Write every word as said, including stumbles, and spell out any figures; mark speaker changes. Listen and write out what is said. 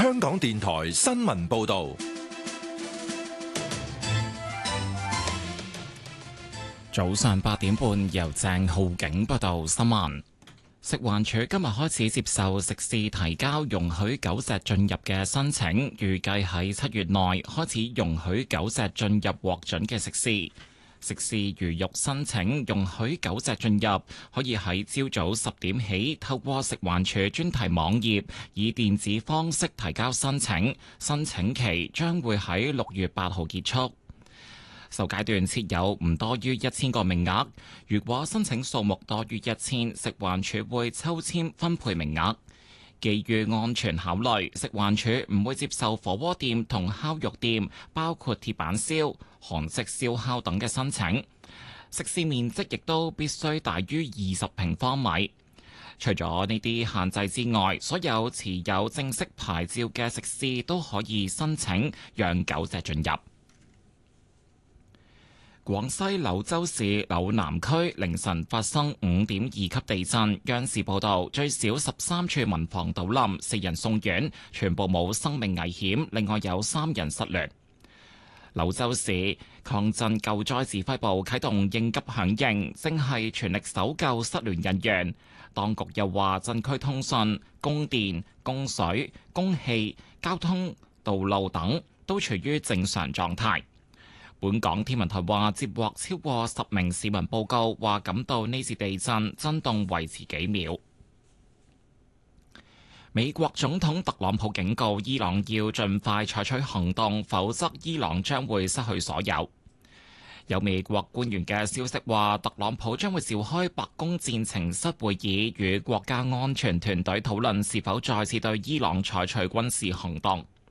Speaker 1: 香港電台新聞報道。
Speaker 2: 早上八點半，由鄭浩景報道新聞。食環署今日開始接受食肆提交容許狗隻進入嘅申請，預計喺七月內開始容許狗隻進入獲准嘅食肆。食肆如欲申請容許狗隻進入，可以喺朝早十點起透過食環署專題網頁以電子方式提交申請，申請期將會喺六月八號結束。首階段設有唔多於一千個名額，如果申請數目多於一千，食環署會抽籤分配名額。基於安全考慮，食環署唔會接受火鍋店同烤肉店，包括鐵板燒、韓式燒烤等嘅申請。食肆面積亦都必須大於二十平方米。除咗呢啲限制之外，所有持有正式牌照嘅食肆都可以申請讓狗隻進入。廣西柳州市柳南區凌晨發生五點二級地震，央視報道最少十三處民房倒冧，四人送院，全部冇生命危險，另外有三人失聯。柳州市抗震救災指揮部啟動應急響應，正係全力搜救失聯人員。當局又話震區通訊、供電、供水、供氣、交通、道路等都處於正常狀態。本港天文台話接獲超過十名市民報告，話感到呢次地震震動維持幾秒。美國總統特朗普警告伊朗要盡快採取行動，否則伊朗將會失去所有。有美國官員嘅消息話，特朗普將會召開白宮戰情室會議，與國家安全團隊討論是否再次對伊朗採取軍事行動。